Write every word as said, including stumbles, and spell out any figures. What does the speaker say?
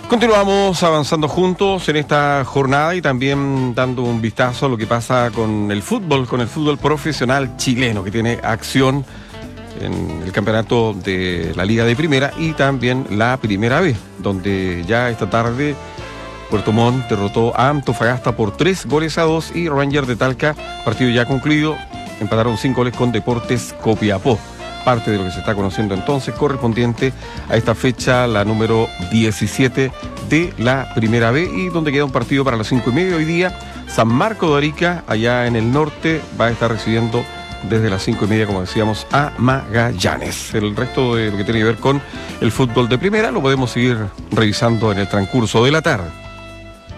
Continuamos avanzando juntos en esta jornada y también dando un vistazo a lo que pasa con el fútbol, con el fútbol profesional chileno, que tiene acción en el campeonato de la Liga de Primera y también la Primera B, donde ya esta tarde Puerto Montt derrotó a Antofagasta por tres goles a dos y Rangers de Talca, partido ya concluido, empataron cinco goles con Deportes Copiapó. Parte de lo que se está conociendo entonces correspondiente a esta fecha, la número diecisiete de la Primera B, y donde queda un partido para las cinco y media hoy día. San Marco de Arica, allá en el norte, va a estar recibiendo desde las cinco y media, como decíamos, a Magallanes. El resto de lo que tiene que ver con el fútbol de primera lo podemos seguir revisando en el transcurso de la tarde.